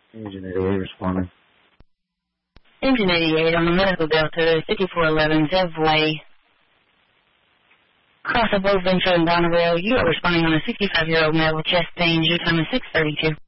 Agent 88 responding. Agent 88 on the medical delta, 5411 Zev Way. Cross of both Ventura and Bonneville. You are responding on a 65-year-old male with chest pain. Your time is 6:32.